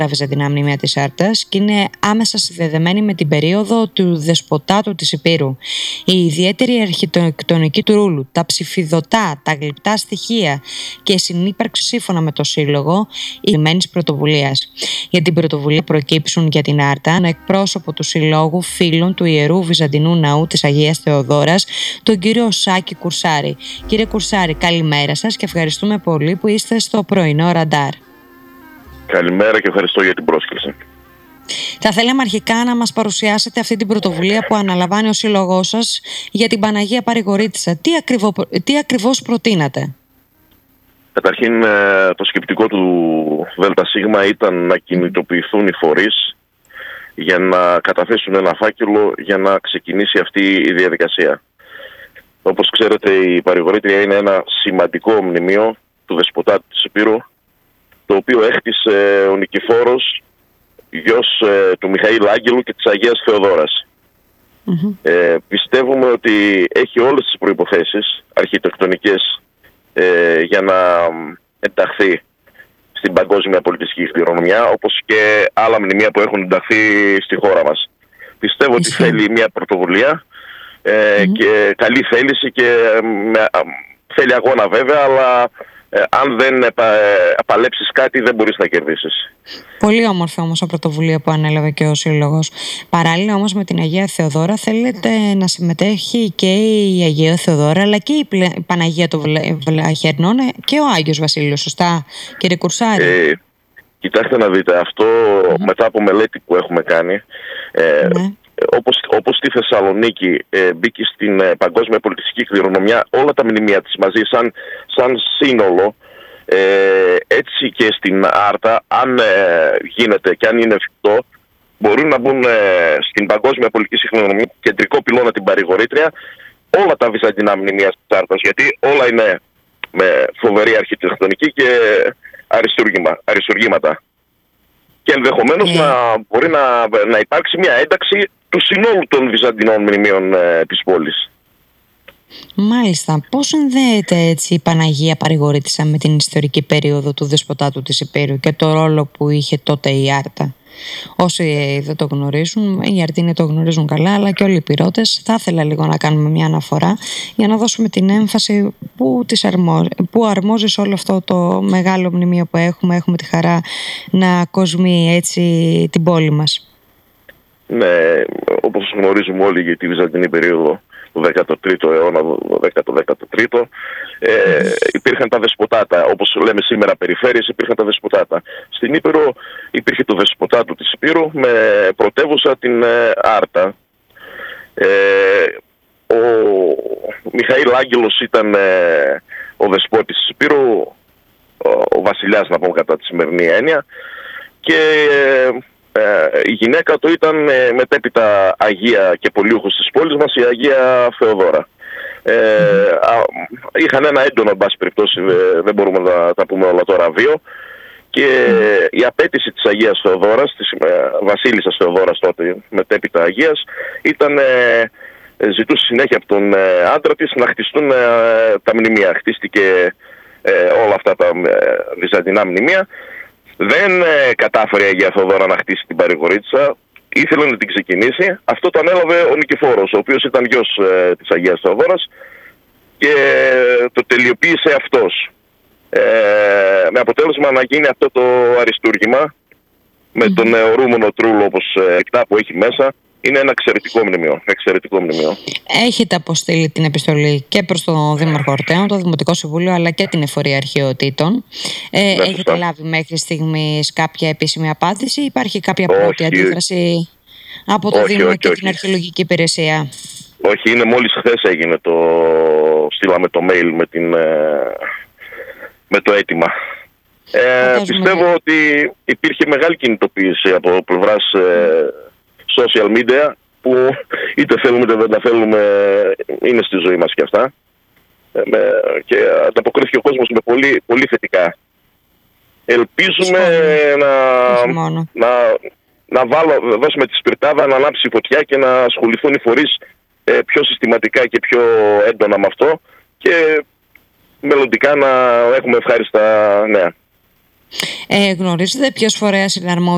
τα βυζαντινά μνημεία της Άρτας και είναι άμεσα συνδεδεμένη με την περίοδο του Δεσποτάτου της Ηπείρου. Η ιδιαίτερη αρχιτεκτονική του ρούλου, τα ψηφιδωτά, τα γλυπτά στοιχεία και η συνύπαρξη σύμφωνα με το Σύλλογο ημένης πρωτοβουλίας. Για την πρωτοβουλία προκύψουν για την Άρτα ένα εκπρόσωπο του Συλλόγου Φίλων του Ιερού Βυζαντινού Ναού της Αγίας Θεοδόρας, τον κύριο Σάκη Κουρσάρη. Κύριε Κουρσάρη, καλημέρα σας και ευχαριστούμε πολύ που είστε στο πρωινό Ραντάρ. Καλημέρα και ευχαριστώ για την πρόσκληση. Θα θέλαμε αρχικά να μας παρουσιάσετε αυτή την πρωτοβουλία που αναλαμβάνει ο σύλλογός σας για την Παναγία Παρηγορήτισσα. Τι ακριβώς προτείνατε? Καταρχήν, το σκεπτικό του ΔΣ ήταν να κινητοποιηθούν οι φορείς για να καταθέσουν ένα φάκελο για να ξεκινήσει αυτή η διαδικασία. Όπως ξέρετε, η Παρηγορήτρια είναι ένα σημαντικό μνημείο του Δεσποτάτου της Ηπείρου, το οποίο έχτισε ο Νικηφόρος, γιος του Μιχαήλ Άγγελου και της Αγίας Θεοδόρας. Πιστεύουμε ότι έχει όλες τις προϋποθέσεις αρχιτεκτονικές για να ενταχθεί στην παγκόσμια πολιτιστική κληρονομιά, όπως και άλλα μνημεία που έχουν ενταχθεί στη χώρα μας. Πιστεύω ότι θέλει μια πρωτοβουλία και καλή θέληση και θέλει αγώνα βέβαια, αλλά αν δεν παλέψεις κάτι δεν μπορείς να κερδίσεις. Πολύ όμορφη όμως η πρωτοβουλία που ανέλαβε και ο Σύλλογος. Παράλληλα όμως με την Αγία Θεοδόρα θέλετε να συμμετέχει και η Αγία Θεοδόρα αλλά και η Παναγία των Βλαχερνών και ο Άγιος Βασίλειος, σωστά κύριε Κουρσάρη? Κοιτάξτε να δείτε, αυτό μετά από μελέτη που έχουμε κάνει, όπως στη Θεσσαλονίκη μπήκε στην παγκόσμια πολιτιστική κληρονομιά όλα τα μνημεία της μαζί σαν σύνολο, έτσι και στην Άρτα, αν γίνεται και αν είναι εφικτό, μπορούν να μπουν στην παγκόσμια πολιτιστική κληρονομιά, κεντρικό πυλώνα την Παρηγορήτρια, όλα τα βυζαντινά μνημεία της Άρτας, γιατί όλα είναι με φοβερή αρχιτεκτονική και αριστουργήματα. Και ενδεχομένως μπορεί να υπάρξει μια ένταξη του συνόλου των βυζαντινών μνημείων της πόλης. Μάλιστα. Πώς συνδέεται έτσι η Παναγία Παρηγορήτισσα με την ιστορική περίοδο του Δεσποτάτου της Ηπείρου και το ρόλο που είχε τότε η Άρτα? Όσοι δεν το γνωρίζουν, οι Αρτίνοι το γνωρίζουν καλά, αλλά και όλοι οι Ηπειρώτες. Θα ήθελα λίγο να κάνουμε μια αναφορά για να δώσουμε την έμφαση που αρμόζει σε όλο αυτό το μεγάλο μνημείο που έχουμε. Έχουμε τη χαρά να κοσμεί έτσι την πόλη μας. Ναι, όπως γνωρίζουμε όλοι για τη βυζαντινή περίοδο του 13ου αιώνα, 13ο, υπήρχαν τα δεσποτάτα. Όπως λέμε σήμερα περιφέρειες, υπήρχαν τα δεσποτάτα. Στην Ήπειρο υπήρχε το Δεσποτάτο της Ηπείρου με πρωτεύουσα την Άρτα. Ο Μιχαήλ Άγγελος ήταν ο δεσπότης της Ηπείρου, ο βασιλιάς να πούμε κατά τη σημερινή έννοια, και η γυναίκα του ήταν μετέπειτα Αγία και πολιούχος της πόλης μας, η Αγία Θεοδόρα. Είχαν ένα έντονο, εν πάση περιπτώσει, δεν μπορούμε να τα πούμε όλα τώρα, βίο, και η απέτηση της Αγίας Θεοδόρας, της βασίλισσας Θεοδόρας τότε, μετέπειτα Αγίας, ήταν, ζητούσε συνέχεια από τον άντρα της να χτιστούν τα μνημεία. Χτίστηκε όλα αυτά τα βυζαντινά μνημεία. Δεν κατάφερε η Αγία Θεοδόρα να χτίσει την Παρηγορήτισσα, ήθελε να την ξεκινήσει. Αυτό το ανέλαβε ο Νικηφόρος, ο οποίος ήταν γιος της Αγίας Θεοδόρας, και το τελειοποίησε αυτός. Με αποτέλεσμα να γίνει αυτό το αριστούργημα με τον ορούμενο τρούλο όπως εκτά που έχει μέσα. Είναι ένα εξαιρετικό μνημείο. Έχετε αποστείλει την επιστολή και προς τον Δήμαρχο Ορτέων, το Δημοτικό Συμβούλιο, αλλά και την Εφορία Αρχαιοτήτων. Έχετε λάβει μέχρι στιγμής κάποια επίσημη απάντηση? Υπάρχει κάποια πρώτη αντίδραση από το Δήμο και την Αρχαιολογική Υπηρεσία? Όχι, είναι μόλις χθες έγινε στείλαμε το mail με το αίτημα. Πιστεύω ότι υπήρχε μεγάλη κινητοποίηση από πλευράς social media, που είτε θέλουμε είτε δεν τα θέλουμε είναι στη ζωή μας και αυτά, και ανταποκρίθηκε ο κόσμος με πολύ, πολύ θετικά. Ελπίζουμε να δώσουμε τη σπιρτάδα, να ανάψει η φωτιά και να ασχοληθούν οι φορείς πιο συστηματικά και πιο έντονα με αυτό, και μελλοντικά να έχουμε ευχάριστα νέα. Γνωρίζετε ποιος φορέας είναι αρμόδιος